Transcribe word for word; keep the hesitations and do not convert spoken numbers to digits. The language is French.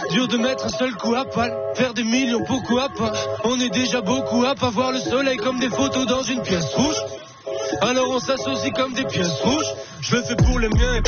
Dur de mettre un seul coup à pal, faire des millions, pourquoi pas. On est déjà beaucoup à pas voir le soleil comme des photos dans une pièce rouge. Alors on s'associe comme des pièces rouges. Je le fais pour les miens et